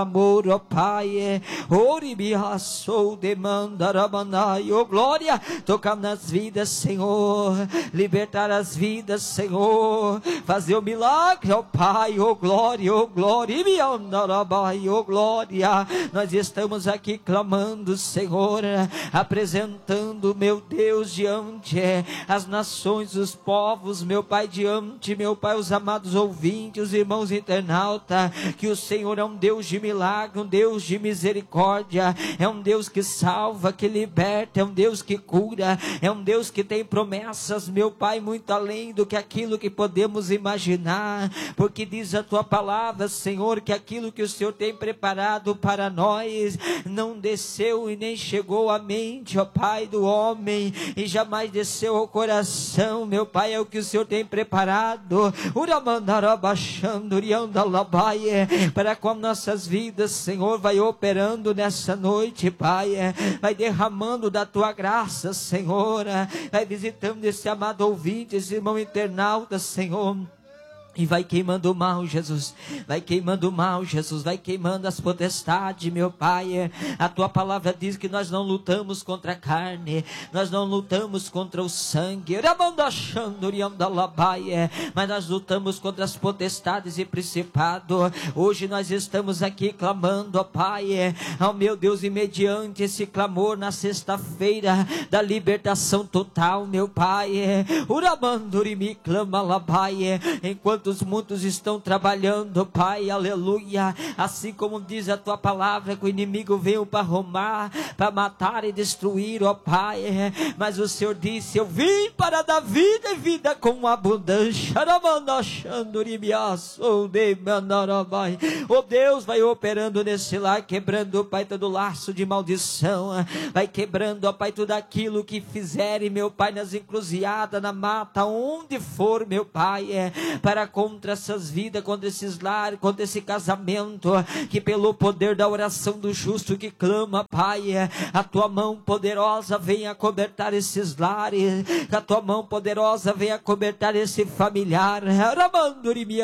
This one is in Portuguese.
amor, ó Pai, oribiaçou, demandarabanai, ó glória, tocar nas vidas, Senhor, libertar as vidas, Senhor, fazer o milagre, ó Pai, ó glória, ibiandarabai, ó glória. Nós estamos aqui clamando, Senhor, apresentando, meu Deus, diante as nações, os povos, meu Pai, diante, meu Pai, os amados ouvintes, os irmãos internautas, que o Senhor é um Deus de milagre, um Deus de misericórdia, é um Deus que salva, que liberta, é um Deus que cura, é um Deus que tem promessas, meu Pai, muito além do que aquilo que podemos imaginar, porque diz a tua palavra, Senhor, que aquilo que o Senhor tem preparado para nós, não desceu e nem chegou à mente, ó Pai, do homem, e jamais desceu ao coração, meu Pai, é o que o Senhor tem preparado, para com nossas vidas, Senhor, vai operando nessa noite, Pai, vai derramando da tua graça, Senhor, vai visitando esse amado ouvinte, esse irmão internauta, Senhor, e vai queimando o mal, Jesus, vai queimando o mal, Jesus, vai queimando as potestades, meu Pai. A tua palavra diz que nós não lutamos contra a carne, nós não lutamos contra o sangue, mas nós lutamos contra as potestades e principados. Hoje nós estamos aqui clamando, ó Pai, ó meu Deus, e mediante esse clamor na sexta-feira da libertação total, meu Pai, me clama lá, Pai, enquanto os muitos estão trabalhando, Pai, aleluia, assim como diz a tua palavra, que o inimigo veio para arrumar, para matar e destruir, ó Pai, mas o Senhor disse, eu vim para dar vida e vida com abundância, ó Deus, vai operando nesse lar, quebrando, Pai, todo laço de maldição, vai quebrando, ó Pai, tudo aquilo que fizerem, meu Pai, nas encruzilhadas, na mata, onde for, meu Pai, para contra essas vidas, contra esses lares, contra esse casamento, que pelo poder da oração do justo que clama, Pai, a tua mão poderosa venha cobertar esses lares, a tua mão poderosa venha cobertar esse familiar,